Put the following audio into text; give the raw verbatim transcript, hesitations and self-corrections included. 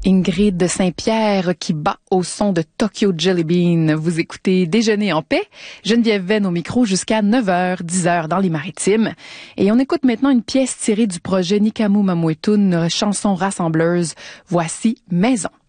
Ingrid de Saint-Pierre qui bat au son de Tokyo Jelly Bean. Vous écoutez Déjeuner en paix. Geneviève Venn au micro jusqu'à neuf heures, dix heures dans les Maritimes. Et on écoute maintenant une pièce tirée du projet Nikamu Mamuetun, chanson rassembleuse. Voici Maison.